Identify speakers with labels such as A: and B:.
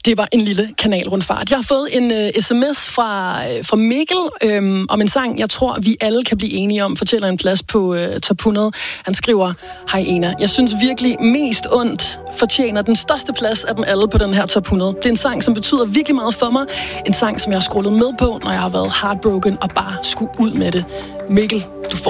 A: Det var en lille kanalrundfart. Jeg har fået en sms fra Mikkel om en sang, jeg tror, vi alle kan blive enige om, fortæller en plads på top 100. Han skriver, hej Ena, jeg synes virkelig mest ondt fortjener den største plads af dem alle på den her top 100. Det er en sang, som betyder virkelig meget for mig. En sang, som jeg har scrollet med på, når jeg har været heartbroken og bare skulle ud med det. Mikkel,